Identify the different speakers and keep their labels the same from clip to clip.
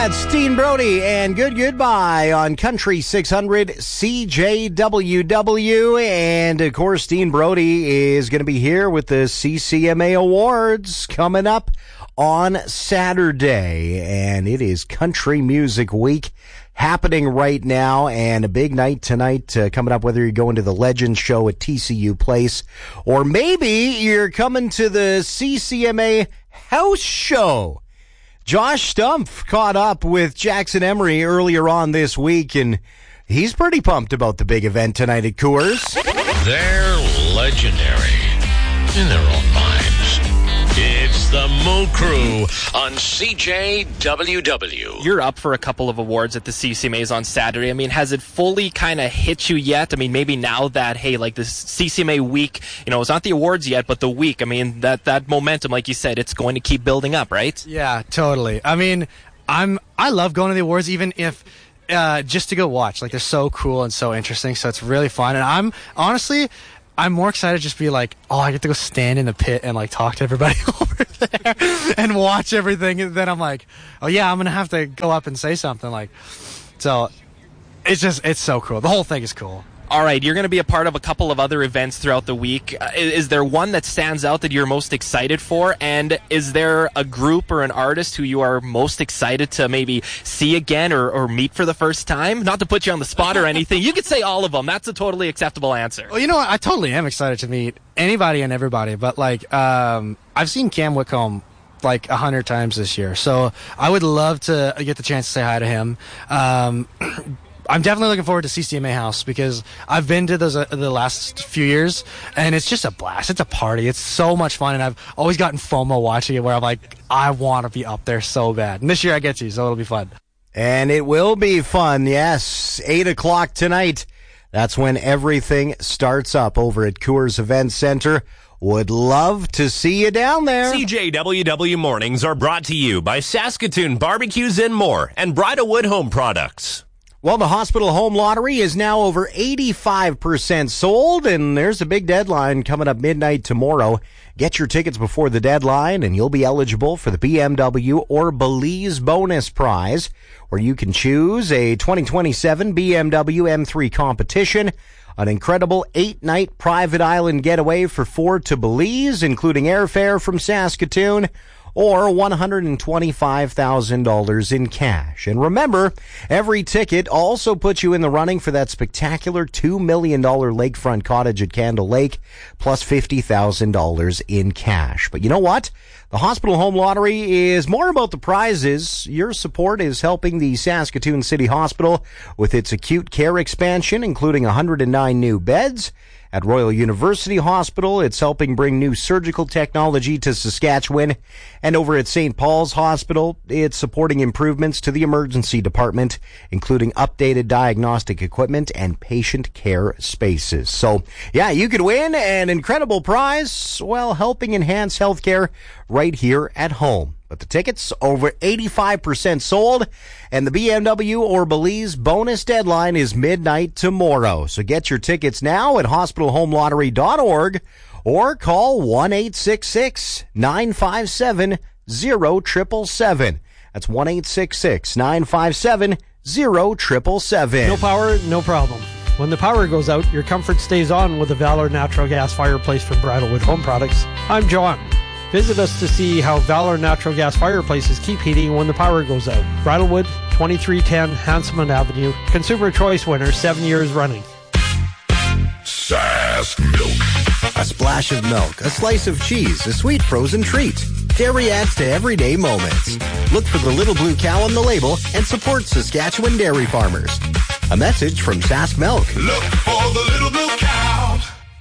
Speaker 1: That's Dean Brody and Goodbye on Country 600 CJWW. And, of course, Dean Brody is going to be here with the CCMA Awards coming up on Saturday. And it is Country Music Week happening right now, and a big night tonight coming up, whether you're going to the Legends show at TCU Place or maybe you're coming to the CCMA House Show. Josh Stumpf caught up with Jackson Emery earlier on this week, and he's pretty pumped about the big event tonight at Coors.
Speaker 2: They're legendary in their own minds. It's the Moo Crew on CJWW.
Speaker 3: You're up for a couple of awards at the CCMAs on Saturday. I mean, has it fully kind of hit you yet? I mean, maybe now that, hey, like this CCMA week, it's not the awards yet, but the week. I mean, that momentum, like you said, it's going to keep building up, right?
Speaker 4: Yeah, totally. I mean, I love going to the awards, even if just to go watch. Like, they're so cool and so interesting, so it's really fun. And I'm more excited to just be like, I get to go stand in the pit and like talk to everybody over there and watch everything. And then I'm like, I'm going to have to go up and say something. So it's so cool. The whole thing is cool.
Speaker 3: All right, you're going to be a part of a couple of other events throughout the week. Is there one that stands out that you're most excited for? And is there a group or an artist who you are most excited to maybe see again or meet for the first time? Not to put you on the spot or anything. You could say all of them. That's a totally acceptable answer.
Speaker 4: Well, you know what? I totally am excited to meet anybody and everybody. But, I've seen Cam Whitcomb 100 times this year. So I would love to get the chance to say hi to him. I'm definitely looking forward to CCMA House because I've been to those the last few years, and it's just a blast. It's a party. It's so much fun, and I've always gotten FOMO watching it where I'm like, I want to be up there so bad. And this year I get to, so it'll be fun.
Speaker 1: And it will be fun, yes. 8 o'clock tonight. That's when everything starts up over at Coors Event Center. Would love to see you down there.
Speaker 5: CJWW Mornings are brought to you by Saskatoon Barbecues and More and Bridalwood Home Products.
Speaker 1: Well, the Hospital Home Lottery is now over 85% sold, and there's a big deadline coming up midnight tomorrow. Get your tickets before the deadline, and you'll be eligible for the BMW or Belize bonus prize, where you can choose a 2027 BMW M3 competition, an incredible 8-night private island getaway for 4 to Belize, including airfare from Saskatoon, or $125,000 in cash. And remember, every ticket also puts you in the running for that spectacular $2 million lakefront cottage at Candle Lake, plus $50,000 in cash. But you know what? The Hospital Home Lottery is more about the prizes. Your support is helping the Saskatoon City Hospital with its acute care expansion, including 109 new beds. At Royal University Hospital, it's helping bring new surgical technology to Saskatchewan. And over at St. Paul's Hospital, it's supporting improvements to the emergency department, including updated diagnostic equipment and patient care spaces. So, yeah, you could win an incredible prize while helping enhance healthcare right here at home. But the tickets, over 85% sold, and the BMW or Belize bonus deadline is midnight tomorrow. So get your tickets now at hospitalhomelottery.org or call 1-866-957-0777. That's 1-866-957-0777.
Speaker 6: No power, no problem. When the power goes out, your comfort stays on with the Valor Natural Gas Fireplace from Bridalwood Home Products. I'm John. Visit us to see how Valor Natural Gas Fireplaces keep heating when the power goes out. Bridalwood, 2310 Hanselman Avenue. Consumer Choice winner 7 years running.
Speaker 2: Sask Milk.
Speaker 1: A splash of milk, a slice of cheese, a sweet frozen treat. Dairy adds to everyday moments. Look for the little blue cow on the label and support Saskatchewan dairy farmers. A message from Sask Milk.
Speaker 2: Look for the little blue cow.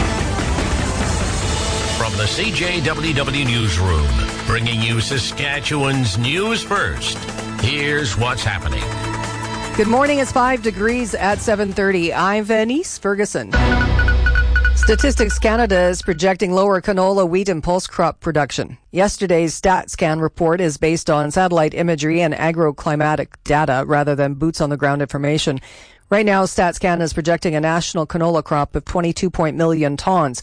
Speaker 2: From the CJWW Newsroom, bringing you Saskatchewan's news first. Here's what's happening.
Speaker 7: Good morning. It's 5 degrees at 7:30. I'm Venice Ferguson. Statistics Canada is projecting lower canola, wheat, and pulse crop production. Yesterday's StatScan report is based on satellite imagery and agroclimatic data rather than boots-on-the-ground information. Right now, StatScan is projecting a national canola crop of 22 million tons.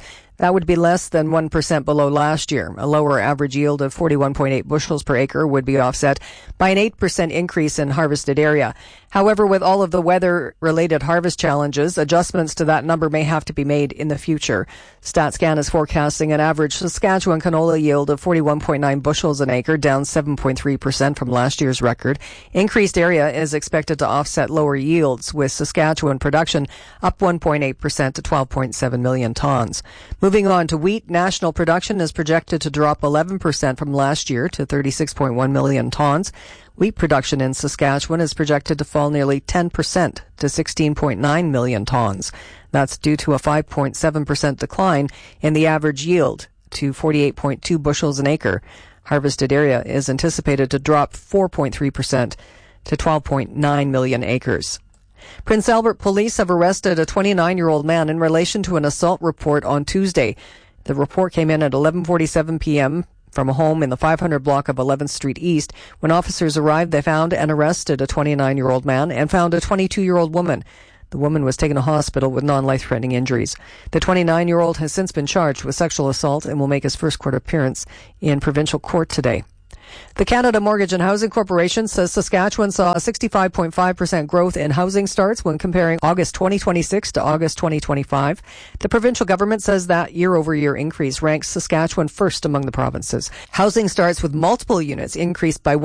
Speaker 7: That would be less than 1% below last year. A lower average yield of 41.8 bushels per acre would be offset by an 8% increase in harvested area. However, with all of the weather-related harvest challenges, adjustments to that number may have to be made in the future. StatsCan is forecasting an average Saskatchewan canola yield of 41.9 bushels an acre, down 7.3% from last year's record. Increased area is expected to offset lower yields, with Saskatchewan production up 1.8% to 12.7 million tons. Moving on to wheat, national production is projected to drop 11% from last year to 36.1 million tons. Wheat production in Saskatchewan is projected to fall nearly 10% to 16.9 million tons. That's due to a 5.7% decline in the average yield to 48.2 bushels an acre. Harvested area is anticipated to drop 4.3% to 12.9 million acres. Prince Albert police have arrested a 29-year-old man in relation to an assault report on Tuesday. The report came in at 11:47 p.m. from a home in the 500 block of 11th Street East. When officers arrived, they found and arrested a 29-year-old man and found a 22-year-old woman. The woman was taken to hospital with non-life-threatening injuries. The 29-year-old has since been charged with sexual assault and will make his first court appearance in provincial court today. The Canada Mortgage and Housing Corporation says Saskatchewan saw a 65.5% growth in housing starts when comparing August 2026 to August 2025. The provincial government says that year-over-year increase ranks Saskatchewan first among the provinces. Housing starts with multiple units increased by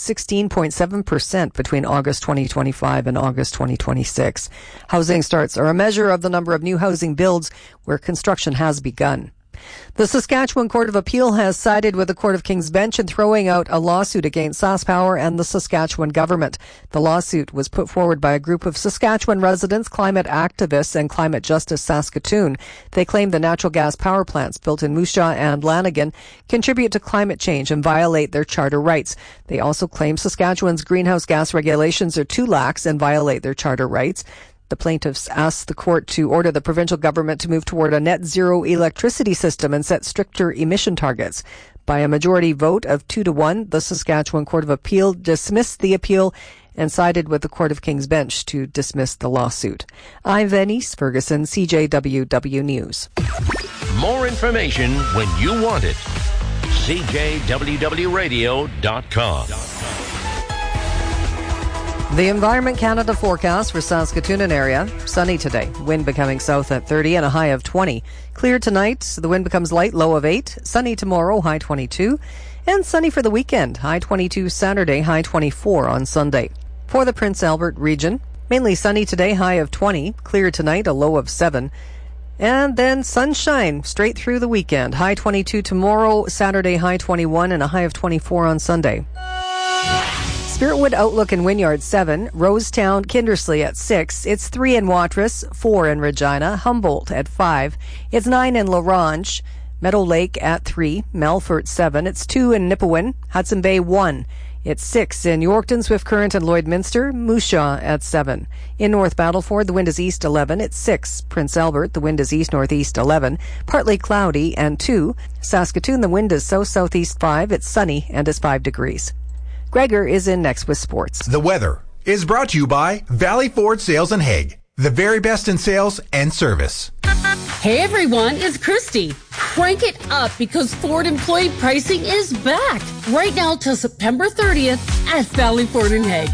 Speaker 7: 116.7% between August 2025 and August 2026. Housing starts are a measure of the number of new housing builds where construction has begun. The Saskatchewan Court of Appeal has sided with the Court of King's Bench in throwing out a lawsuit against SaskPower and the Saskatchewan government. The lawsuit was put forward by a group of Saskatchewan residents, climate activists, and Climate Justice Saskatoon. They claim the natural gas power plants built in Moose Jaw and Lanigan contribute to climate change and violate their charter rights. They also claim Saskatchewan's greenhouse gas regulations are too lax and violate their charter rights. The plaintiffs asked the court to order the provincial government to move toward a net zero electricity system and set stricter emission targets. By a majority vote of 2-1, the Saskatchewan Court of Appeal dismissed the appeal and sided with the Court of King's Bench to dismiss the lawsuit. I'm Venice Ferguson, CJWW News.
Speaker 2: More information when you want it. CJWWRadio.com.
Speaker 7: The Environment Canada forecast for Saskatoon and area. Sunny today. Wind becoming south at 30 and a high of 20. Clear tonight. The wind becomes light, low of 8. Sunny tomorrow, high 22. And sunny for the weekend. High 22 Saturday, high 24 on Sunday. For the Prince Albert region, mainly sunny today, high of 20. Clear tonight, a low of 7. And then sunshine straight through the weekend. High 22 tomorrow, Saturday, high 21, and a high of 24 on Sunday. Spiritwood, Outlook, and Wynyard 7, Rosetown, Kindersley at 6, it's 3 in Watrous, 4 in Regina, Humboldt at 5, it's 9 in La Ronge, Meadow Lake at 3, Melfort 7, it's 2 in Nipawin, Hudson Bay 1, it's 6 in Yorkton, Swift Current, and Lloydminster, Moose Jaw at 7. In North Battleford, the wind is east 11, it's 6. Prince Albert, the wind is east-northeast 11, partly cloudy and 2. Saskatoon, the wind is south-southeast 5, it's sunny and is 5 degrees. Gregor is in next with sports.
Speaker 8: The weather is brought to you by Valley Ford Sales and Hague, the very best in sales and service.
Speaker 9: Hey everyone, it's Christy. Crank it up because Ford employee pricing is back right now till September 30th at Valley Ford and Hague.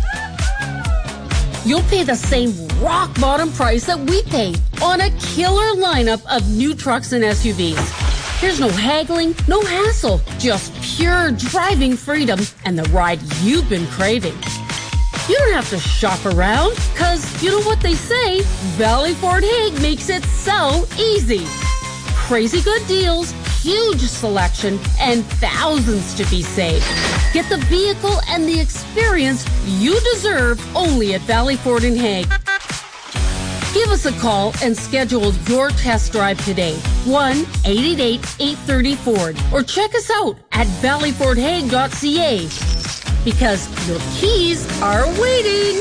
Speaker 9: You'll pay the same rock bottom price that we pay on a killer lineup of new trucks and SUVs. There's no haggling, no hassle, just pure driving freedom and the ride you've been craving. You don't have to shop around, cause you know what they say, Valley Ford Hague makes it so easy. Crazy good deals, huge selection, and thousands to be saved. Get the vehicle and the experience you deserve only at Valley Ford and Hague. Give us a call and schedule your test drive today. 1-888-830-FORD. Or check us out at valleyfordhague.ca. Because your keys are waiting.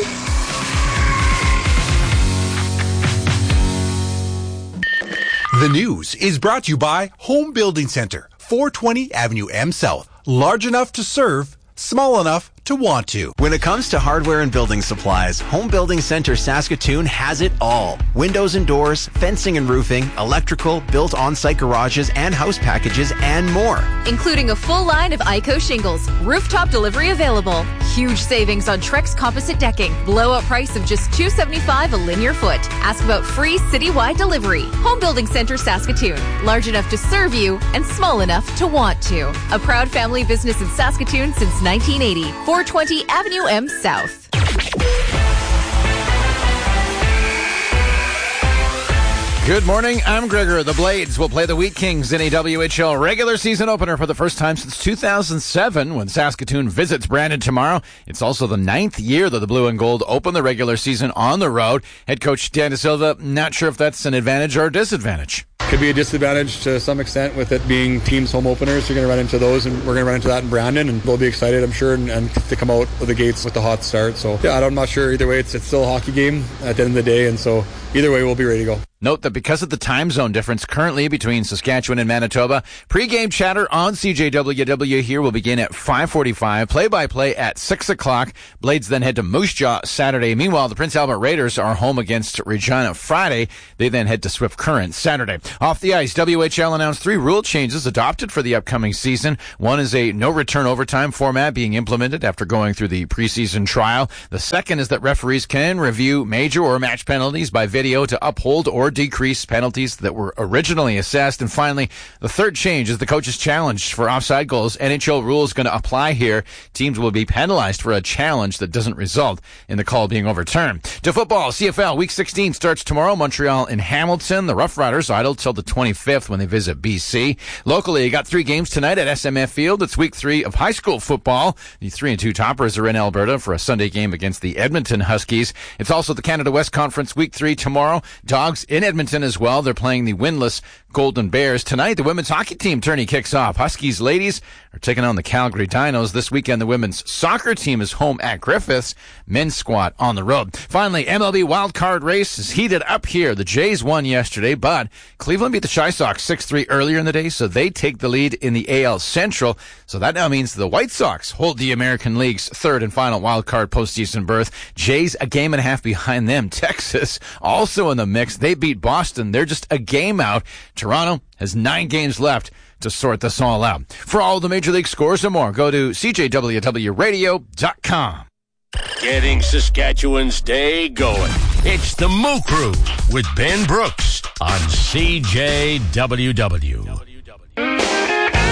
Speaker 8: The news is brought to you by Home Building Center, 420 Avenue M South. Large enough to serve, small enough to want to.
Speaker 10: When it comes to hardware and building supplies, Home Building Center Saskatoon has it all. Windows and doors, fencing and roofing, electrical, built on-site garages and house packages, and more.
Speaker 11: Including a full line of ICO shingles, rooftop delivery available, huge savings on Trex composite decking, blowout price of just $275 a linear foot. Ask about free citywide delivery. Home Building Center Saskatoon, large enough to serve you and small enough to want to. A proud family business in Saskatoon since 1980. 420 Avenue M South.
Speaker 12: Good morning, I'm Gregor. The Blades will play the Wheat Kings in a WHL regular season opener for the first time since 2007 when Saskatoon visits Brandon tomorrow. It's also the 9th year that the Blue and Gold open the regular season on the road. Head coach Dan De Silva, not sure if that's an advantage or a disadvantage.
Speaker 13: Could be a disadvantage to some extent with it being teams' home openers. You're going to run into those, and we're going to run into that in Brandon, and they'll be excited, I'm sure, and to come out of the gates with the hot start. So, yeah, I'm not sure either way. It's still a hockey game at the end of the day, and so either way, we'll be ready to go.
Speaker 12: Note that because of the time zone difference currently between Saskatchewan and Manitoba, pre-game chatter on CJWW here will begin at 5:45, play-by-play at 6 o'clock. Blades then head to Moose Jaw Saturday. Meanwhile, the Prince Albert Raiders are home against Regina Friday. They then head to Swift Current Saturday. Off the ice, WHL announced 3 rule changes adopted for the upcoming season. One is a no-return overtime format being implemented after going through the preseason trial. The second is that referees can review major or match penalties by video to uphold or decrease penalties that were originally assessed. And finally, the third change is the coach's challenge for offside goals. NHL rules going to apply here. Teams will be penalized for a challenge that doesn't result in the call being overturned. To football, CFL Week 16 starts tomorrow. Montreal and Hamilton. The Rough Riders idle till the 25th when they visit BC. Locally, you got 3 games tonight at SMF Field. It's Week 3 of high school football. The 3-2 toppers are in Alberta for a Sunday game against the Edmonton Huskies. It's also the Canada West Conference Week 3 tomorrow. Dogs in Edmonton as well. They're playing the winless Golden Bears. Tonight, the women's hockey team tourney kicks off. Huskies ladies are taking on the Calgary Dinos. This weekend, the women's soccer team is home at Griffiths. Men's squad on the road. Finally, MLB wildcard race is heated up here. The Jays won yesterday, but Cleveland beat the Chi Sox 6-3 earlier in the day, so they take the lead in the AL Central. So that now means the White Sox hold the American League's third and final wildcard postseason berth. Jays a game and a half behind them. Texas also in the mix. They beat Boston. They're just a game out. Toronto has 9 games left to sort this all out. For all the Major League scores and more, go to CJWWRadio.com.
Speaker 2: Getting Saskatchewan's day going. It's the Moo Crew with Ben Brooks on CJWW.